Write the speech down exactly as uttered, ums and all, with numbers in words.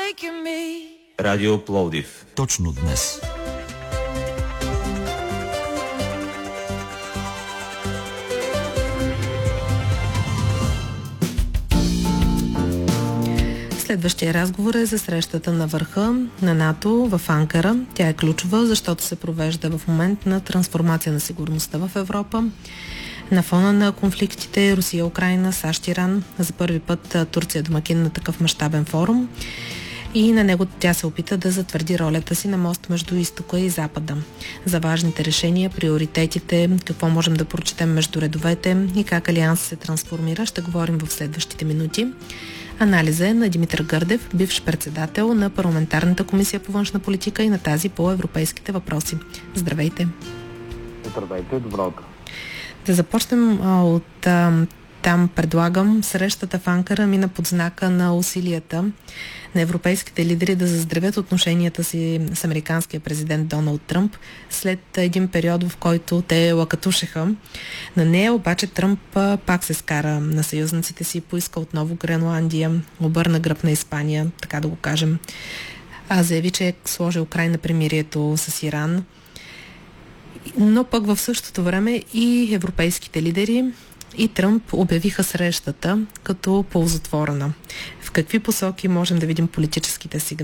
Радио Пловдив. Точно днес. Следващия разговор е за срещата на върха на НАТО в Анкара. Тя е ключова, защото се провежда в момент на трансформация на сигурността в Европа. На фона на конфликтите Русия, Украйна, САЩ, Иран, за първи път Турция е домакин на такъв мащабен форум и на него тя се опита да затвърди ролята си на мост между изтока и запада. За важните решения, приоритетите, какво можем да прочетем между редовете и как Алианс се трансформира, ще говорим в следващите минути. Анализа е на Димитър Гърдев, бивш председател на Парламентарната комисия по външна политика и на тази по европейските въпроси. Здравейте! Здравейте, добро утро! Да започнем а, от а, там, предлагам, срещата в Анкара мина под знака на усилията на европейските лидери да заздравят отношенията си с американския президент Доналд Тръмп след един период, в който те лакатушеха. На нея обаче Тръмп пак се скара на съюзниците си, поиска отново Гренландия, обърна гръб на Испания, така да го кажем. А заяви, че е сложил край на примирието с Иран. Но пък в същото време и европейските лидери и Тръмп обявиха срещата като ползотворна. В какви посоки можем да видим политическите сигнали?